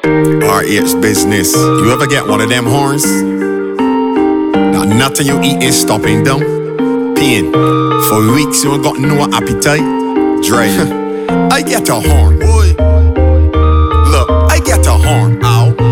RH business. You ever get one of them horns? Now nothing you eat is stopping them. Pain. For weeks you ain't got no appetite. Dre. I get a horn. Boy. Look, I get a horn. Ow.